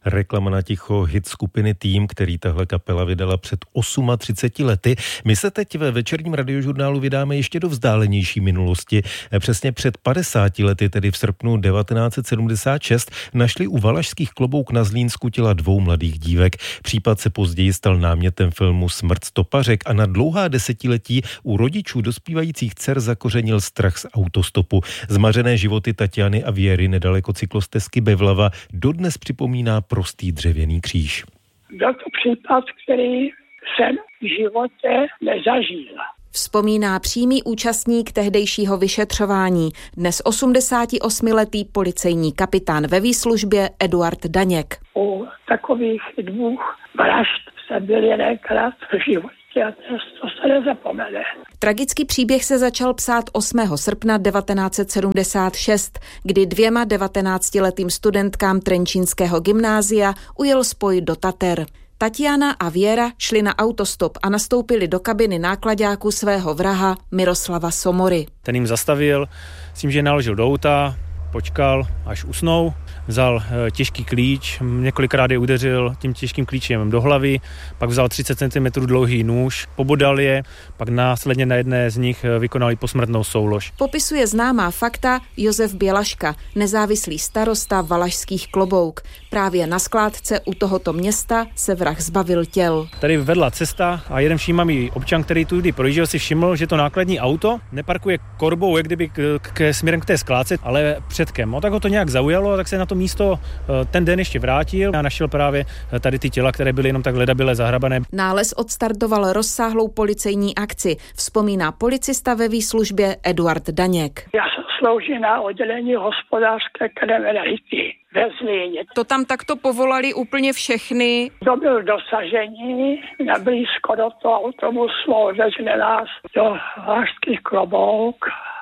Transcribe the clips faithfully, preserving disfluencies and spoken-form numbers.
Reklama na ticho, hit skupiny Tým, který tahle kapela vydala před třiceti osmi lety. My se teď ve večerním radiožurnálu vydáme ještě do vzdálenější minulosti. Přesně před padesáti lety, tedy v srpnu devatenáct set sedmdesát šest, našli u Valašských Klobouk na Zlínsku těla dvou mladých dívek. Případ se později stal námětem filmu Smrt stopařek a na dlouhá desetiletí u rodičů dospívajících dcer zakořenil strach z autostopu. Zmařené životy Tatiany a Věry nedaleko cyklostezky Bevlava dodnes připomíná prostý dřevěný kříž. Byl to případ, který jsem v životě nezažil. Vzpomíná přímý účastník tehdejšího vyšetřování, dnes osmdesátiosmiletý policejní kapitán ve výslužbě Eduard Daněk. U takových dvou vražd jsem byl jedenkrát v životě a to se nezapomene. Tragický příběh se začal psát osmého srpna devatenáct set sedmdesát šest, kdy dvěma devatenáctiletým studentkám trenčínského gymnázia ujel spoj do Tater. Tatiana a Věra šli na autostop a nastoupili do kabiny náklaďáku svého vraha Miroslava Somory. Ten jim zastavil, s tím, že naložil do auta, počkal, až usnou, vzal těžký klíč, několikrát je udeřil tím těžkým klíčem do hlavy, pak vzal třicet centimetrů dlouhý nůž, pobodal je, pak následně na jedné z nich vykonali posmrtnou soulož. Popisuje známá fakta Josef Bělaška, nezávislý starosta Valašských Klobouk. Právě na skládce u tohoto města se vrah zbavil těl. Tady vedla cesta a jeden všímavý občan, který tudy projížděl, si všiml, že to nákladní auto neparkuje korbou, jak kdyby k, k, směrem k té skládce, ale předkem. No, tak ho to nějak zaujalo, tak se na to místo ten den ještě vrátil a našel právě tady ty těla, které byly jenom tak ledabyle zahrabané. Nález odstartoval rozsáhlou policejní akci, vzpomíná policista ve výslužbě Eduard Daněk. Já jsem sloužil na oddělení hospodářské kriminality ve Zlíně. To tam takto povolali úplně všechny? To byl dosažení, na blízko do toho autobusu odvezli nás do Valašských Klobouk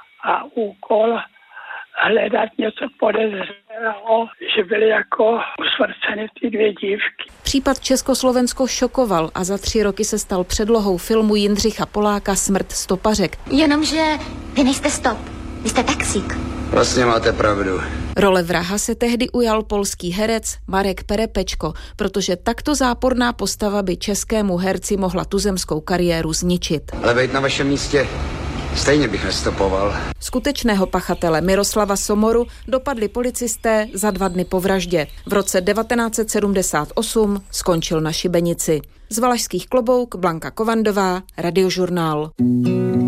a úkol hledat něco podezřelého, že byly jako usmrceny ty dvě dívky. Případ Československo šokoval a za tři roky se stal předlohou filmu Jindřicha Poláka Smrt stopařek. Jenomže vy nejste stop, vy jste taxík. Vlastně máte pravdu. Role vraha se tehdy ujal polský herec Marek Perepečko, protože takto záporná postava by českému herci mohla tuzemskou kariéru zničit. Ale být na vašem místě stejně bych nestopoval. Skutečného pachatele Miroslava Somoru dopadli policisté za dva dny po vraždě. V roce devatenáct set sedmdesát osm skončil na šibenici. Z Valašských Klobouk Blanka Kovandová, Radiožurnál.